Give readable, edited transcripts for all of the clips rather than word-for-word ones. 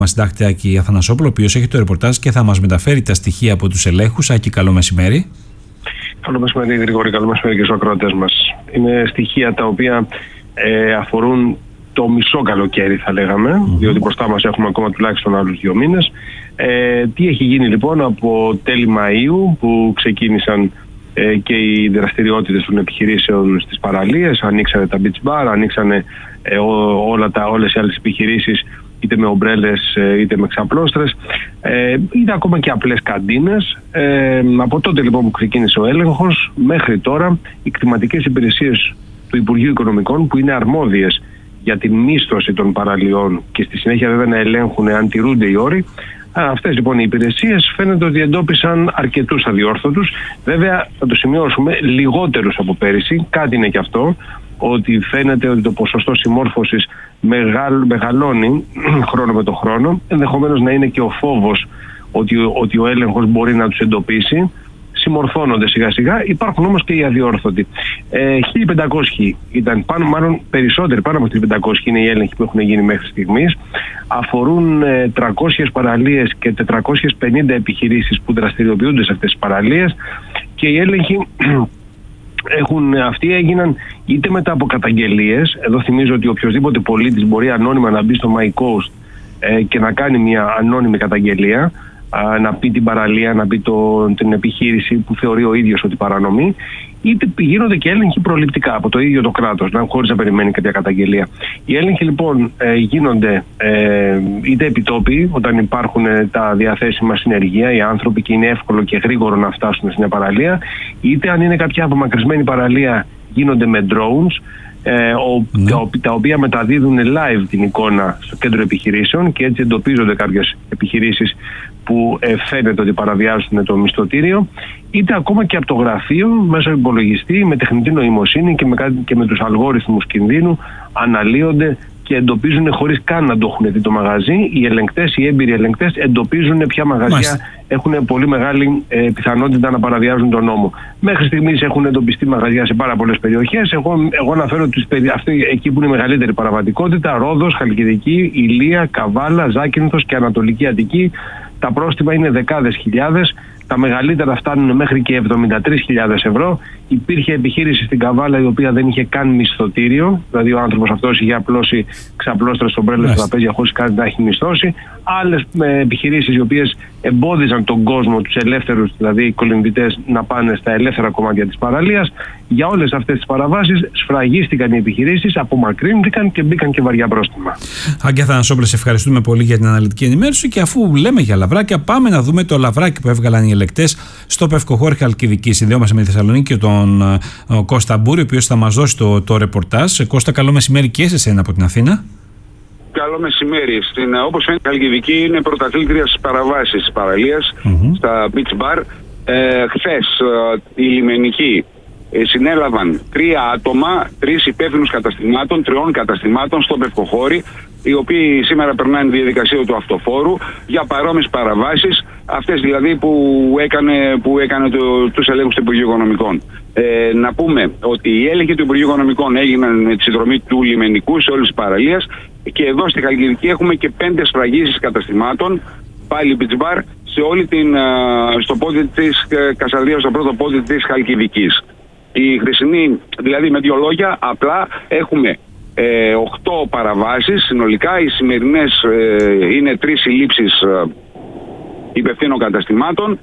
Συντάκτη Άκη Αθανασόπουλο, ο οποίος έχει το ρεπορτάζ και θα μας μεταφέρει τα στοιχεία από τους ελέγχους. Άκη, καλό μεσημέρι. Καλό μεσημέρι, Γρηγόρη, καλό μεσημέρι και στους ακροατές μας. Είναι στοιχεία τα οποία αφορούν το μισό καλοκαίρι, θα λέγαμε, διότι μπροστά μας έχουμε ακόμα τουλάχιστον άλλους 2 μήνες. Τι έχει γίνει λοιπόν από τέλη Μαΐου που ξεκίνησαν και οι δραστηριότητες των επιχειρήσεων στις παραλίες, ανοίξανε τα beach bar, ανοίξανε όλες οι άλλες επιχειρήσεις, είτε με ομπρέλες είτε με ξαπλώστρες, είτε ακόμα και απλές καντίνες. Από τότε λοιπόν που ξεκίνησε ο έλεγχος μέχρι τώρα, οι κτηματικές υπηρεσίες του Υπουργείου Οικονομικών, που είναι αρμόδιες για τη μίσθωση των παραλιών και στη συνέχεια βέβαια να ελέγχουν αν τηρούνται οι όροι, αυτές λοιπόν οι υπηρεσίες φαίνεται ότι εντόπισαν αρκετούς αδιόρθωτους. Βέβαια θα το σημειώσουμε, λιγότερους από πέρυσι. Κάτι είναι και αυτό, ότι φαίνεται ότι το ποσοστό συμμόρφωσης μεγαλώνει χρόνο με το χρόνο. Ενδεχομένως να είναι και ο φόβος ότι ο έλεγχος μπορεί να τους εντοπίσει. Συμμορφώνονται σιγά σιγά. Υπάρχουν όμως και οι αδιόρθωτοι. 1.500 ήταν, μάλλον περισσότεροι, πάνω από 1.500 είναι οι έλεγχοι που έχουν γίνει μέχρι στιγμής. Αφορούν 300 παραλίες και 450 επιχειρήσεις που δραστηριοποιούνται σε αυτές τις παραλίες, και οι έλεγχοι αυτοί έγιναν είτε μετά από καταγγελίες. Εδώ θυμίζω ότι οποιοδήποτε πολίτης μπορεί ανώνυμα να μπει στο MyCoast και να κάνει μια ανώνυμη καταγγελία, να πει την παραλία, να πει την επιχείρηση που θεωρεί ο ίδιος ότι παρανομεί, είτε γίνονται και έλεγχοι προληπτικά από το ίδιο το κράτος, χωρίς να περιμένει κάποια καταγγελία. Οι έλεγχοι λοιπόν γίνονται είτε επιτόπιοι, όταν υπάρχουν τα διαθέσιμα συνεργεία, οι άνθρωποι, και είναι εύκολο και γρήγορο να φτάσουν στην παραλία, είτε αν είναι κάποια απομακρυσμένη παραλία γίνονται με drones, τα οποία μεταδίδουν live την εικόνα στο κέντρο επιχειρήσεων, και έτσι εντοπίζονται κάποιες επιχειρήσεις που φαίνεται ότι παραβιάζουν το μισθωτήριο, είτε ακόμα και από το γραφείο μέσω υπολογιστή με τεχνητή νοημοσύνη και με τους αλγόριθμους κινδύνου αναλύονται και εντοπίζουν, χωρίς καν να το έχουν δει το μαγαζί, οι ελεγκτές, οι έμπειροι ελεγκτές εντοπίζουν ποια μαγαζιά έχουν πολύ μεγάλη πιθανότητα να παραβιάζουν τον νόμο. Μέχρι στιγμής έχουν εντοπιστεί μαγαζιά σε πάρα πολλές περιοχές. Εγώ αναφέρω εκεί που είναι η μεγαλύτερη παραβατικότητα: Ρόδος, Χαλκιδική, Ηλία, Καβάλα, Ζάκυνθος και Ανατολική Αττική. Τα πρόστιμα είναι δεκάδες χιλιάδες. Τα μεγαλύτερα φτάνουν μέχρι και 73.000 ευρώ. Υπήρχε επιχείρηση στην Καβάλα η οποία δεν είχε καν μισθωτήριο. Δηλαδή ο άνθρωπος αυτός είχε απλώσει ξαπλώστρες στο μπρέλες στα τραπέζια χωρίς καν να έχει μισθώσει. Άλλες επιχειρήσεις οι οποίες εμπόδιζαν τον κόσμο, τους ελεύθερους δηλαδή κολυμβητές, να πάνε στα ελεύθερα κομμάτια της παραλίας. Για όλες αυτές τις παραβάσεις σφραγίστηκαν οι επιχειρήσεις, απομακρύνθηκαν και μπήκαν και βαριά πρόστιμα. Άκη Αθανασόπουλε, σε ευχαριστούμε πολύ για την αναλυτική ενημέρωση. Και αφού λέμε για λαβράκια, πάμε να δούμε το λαβράκι που έβγαλαν οι ελεκτές στο Πευκοχώρι Χαλκιδική. Συνδέομαστε με τη Θεσσαλονίκη και τον Κώστα Μπούρη, ο οποίος θα μας δώσει το ρεπορτάζ. Κώστα, καλό μεσημέρι και σε εσένα από την Αθήνα. Καλό μεσημέρι. Όπως φαίνεται, η Χαλκιδική είναι πρωταθλήτρια στις παραβάσεις της παραλίας, στα beach bar. Χθες οι λιμενικοί συνέλαβαν 3 άτομα, 3 υπεύθυνους καταστημάτων, 3 καταστημάτων στο Πευκοχώρι, οι οποίοι σήμερα περνάνε τη διαδικασία του αυτοφόρου για παρόμοιες παραβάσεις, αυτές δηλαδή που έκανε τους ελέγχους του Υπουργείου Οικονομικών. Να πούμε ότι οι έλεγχοι του Υπουργείου Οικονομικών έγιναν με τη συνδρομή του λιμενικού σε όλες τις παραλίες, και εδώ στη Χαλκιδική έχουμε και 5 σφραγίσεις καταστημάτων, πάλι beach bar, σε όλη στο πόδι της Κασαδίας, στο πρώτο πόδι της Χαλκιδικής. Η χρησινή, δηλαδή με 2 λόγια, απλά έχουμε 8 παραβάσεις συνολικά. Οι σημερινές είναι 3 συλλήψεις υπευθύνων καταστημάτων,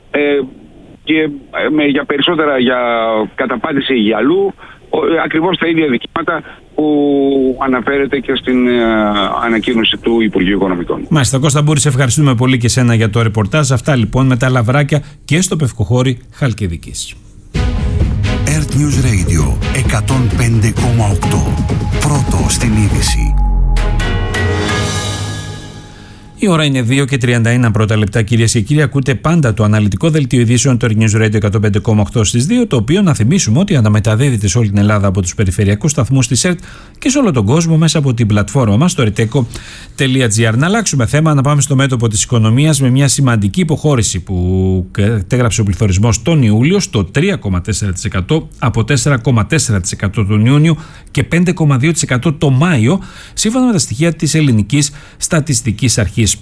και για περισσότερα για καταπάτηση γυαλού, ακριβώς τα ίδια δικήματα που αναφέρεται και στην ανακοίνωση του Υπουργείου Οικονομικών. Μάλιστα, Κώστα Μπούρη, σε ευχαριστούμε πολύ και σένα για το ρεπορτάζ. Αυτά λοιπόν με τα λαβράκια και στο Πευκοχώρι Χαλκιδικής. Earth News Radio 105,8. Πρώτο στην είδηση. Η ώρα είναι 2:31 πρώτα λεπτά, κυρίες και κύριοι. Ακούτε πάντα το αναλυτικό δελτίο ειδήσεων του Earth News Radio 105,8 στις 2, το οποίο να θυμίσουμε ότι αναμεταδίδεται σε όλη την Ελλάδα από τους περιφερειακούς σταθμούς της ΕΡΤ και σε όλο τον κόσμο μέσα από την πλατφόρμα μας, το reteco.gr. Να αλλάξουμε θέμα, να πάμε στο μέτωπο της οικονομίας με μια σημαντική υποχώρηση που κατέγραψε ο πληθωρισμός τον Ιούλιο στο 3,4% από 4,4% τον Ιούνιο και 5,2% το Μάιο, σύμφωνα με τα στοιχεία της Ελληνικής Στατιστικής Αρχής.